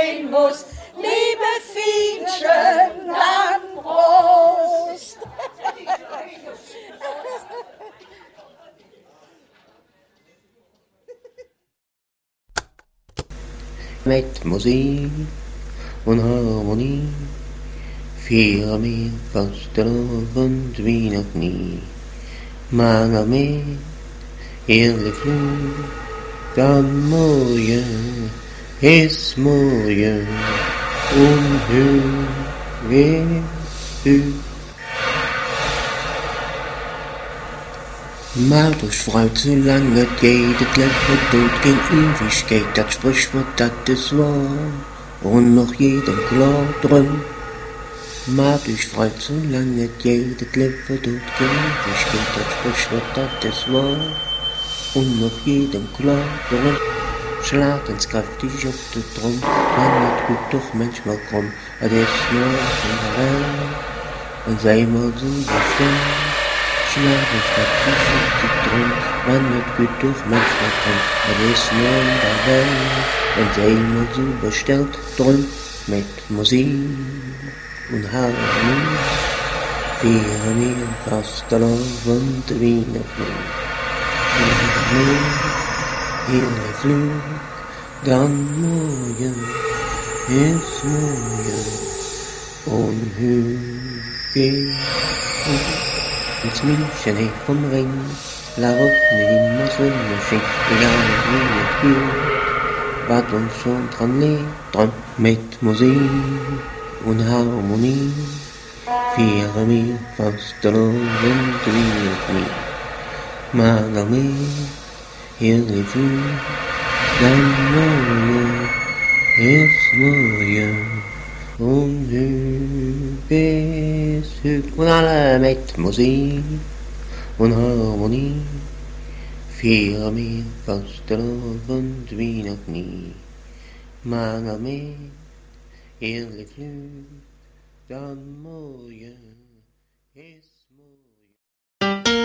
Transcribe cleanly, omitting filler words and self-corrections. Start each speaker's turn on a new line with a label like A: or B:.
A: sein muss. Liebe Fienchen, dann Prost!
B: Mit Musik und Harmonie feiern wir Fastelavond wie noch nie. Maar met eerlijk vloed, dan mooie is mooie, onheugelijk. Maar dus fruit zolang het geht, het leven doet geen Ewigkeit, dat Sprichwort dat is waar, und noch jedem klar drum. Maar dus fruit zolang het geht, het leven doet geen Ewigkeit, dat Sprichwort dat is waar, und noch jedem klar drum. Schlag uns kräftig auf de Drum, man het gut doch manchmal krumm, het is nur in der Welt, und sei mal so befreit. Schlag uns kräftig auf de Drum, man het gut doch manchmal krumm, het is nur in der Welt, und sei mal so bestellt drum, mit Musik und Harmonie, feiern wir Fastelavond wie noch nie. Heerlijk vloed, dan mooie is mooie, onheugelijk. Het München heeft vom Ring, waarop niemand zonder ging, egal wie het viel, wat ons schon dran leert, dran met muziek en harmonie, vieren wir Fastelavond wie nog nie. Maar daarmee heerlijk vloed, dan mooie is mooie, onheugelijk is het. En alle met muziek en harmonie, vieren wir Fastelavond wie nog nie. Maar daarmee heerlijk vloed, dan mooie is mooie.